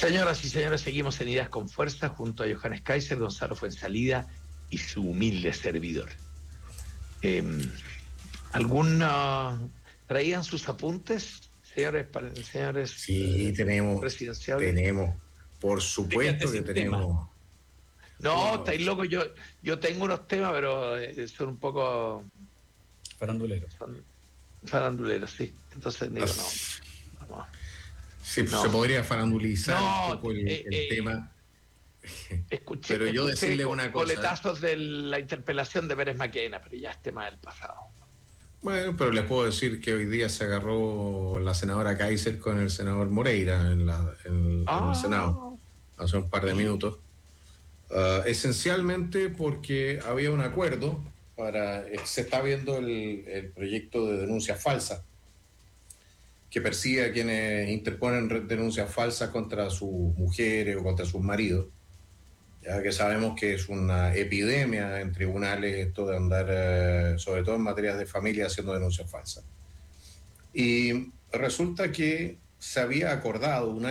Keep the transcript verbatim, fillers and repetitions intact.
Señoras y señores, seguimos en Ideas con Fuerza junto a Johannes Kaiser, Gonzalo Fuenzalida y su humilde servidor. Eh, ¿Algún uh, traían sus apuntes, señores, señores Sí, eh, tenemos, presidenciales? tenemos, por Te quedaste supuesto que sin tema. tenemos No, estáis unos locos. Yo, yo tengo unos temas, pero eh, son un poco Farandulero. son faranduleros, sí. Entonces digo, no, as- vamos. sí, No, se podría farandulizar un no, poco el, eh, el eh, tema, escuché, pero yo escuché decirle co- una cosa. coletazos de la interpelación de Pérez Maquena, pero ya es tema del pasado. Bueno, pero les puedo decir que hoy día se agarró la senadora Kaiser con el senador Moreira en, la, en, en el Senado Ah, hace un par de minutos. Uh, esencialmente porque había un acuerdo para, se está viendo el, el proyecto de denuncia falsa que persigue a quienes interponen denuncias falsas contra sus mujeres o contra sus maridos, ya que sabemos que es una epidemia en tribunales esto de andar, eh, sobre todo en materias de familia, haciendo denuncias falsas. Y resulta que se había acordado una